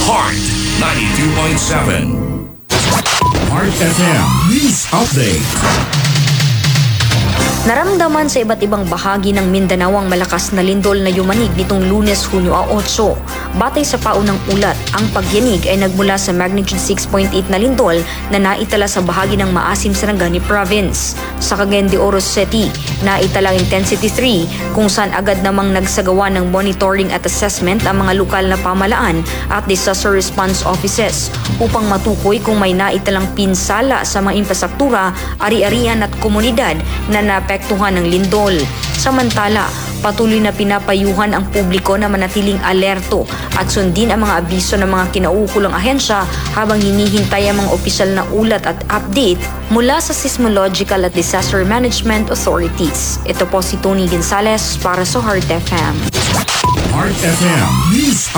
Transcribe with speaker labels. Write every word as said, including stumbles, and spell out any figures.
Speaker 1: Heart ninety-two point seven. Heart F M News Update.
Speaker 2: Naramdaman sa iba't ibang bahagi ng Mindanao ang malakas na lindol na yumanig nitong Lunes, Hunyo eight. Batay sa paunang ulat, ang pagyanig ay nagmula sa magnitude six point eight na lindol na naitala sa bahagi ng Maasim Sarangani Province. Sa Cagayan de Oro City, naitala ang intensity three kung saan agad namang nagsagawa ng monitoring at assessment ang mga lokal na pamalaan at disaster response offices upang matukoy kung may naitalang pinsala sa mga infrastruktura, ari-arian at komunidad na naapektuhan ng lindol. Samantala, patuloy na pinapayuhan ang publiko na manatiling alerto at sundin ang mga abiso ng mga kinaukulang ahensya habang hinihintay ang mga opisyal na ulat at update mula sa Seismological at Disaster Management Authorities. Ito po si Tony Gonzales para sa Heart F M.
Speaker 1: Heart F M News